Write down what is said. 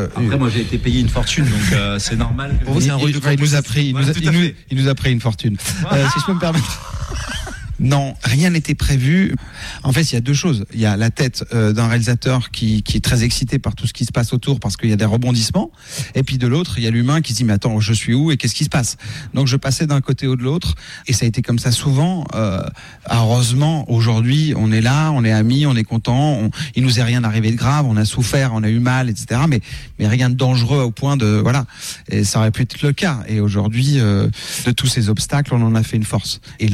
Après, moi, j'ai été payé une fortune, donc c'est normal. Pour vous, c'est un rôle de il nous a pris une fortune. Si je peux me permettre. Non, rien n'était prévu. En fait, il y a deux choses. Il y a la tête d'un réalisateur qui est très excité par tout ce qui se passe autour parce qu'il y a des rebondissements. Et puis de l'autre, il y a l'humain qui se dit mais attends, je suis où et qu'est-ce qui se passe? Donc je passais d'un côté ou de l'autre et ça a été comme ça souvent. Heureusement, aujourd'hui, on est là, on est amis, on est content. Il nous est rien arrivé de grave, on a souffert, on a eu mal, etc. Mais rien de dangereux au point de voilà. Et ça aurait pu être le cas. Et aujourd'hui, de tous ces obstacles, on en a fait une force. Et